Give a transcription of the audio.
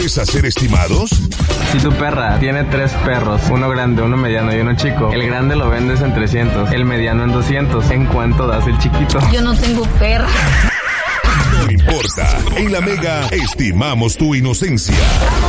¿Es hacer estimados? Si tu perra tiene 3 perros, uno grande, uno mediano y uno chico, el grande lo vendes en 300, el mediano en 200. ¿En cuánto das el chiquito? Yo no tengo perra. No importa. En La Mega estimamos tu inocencia.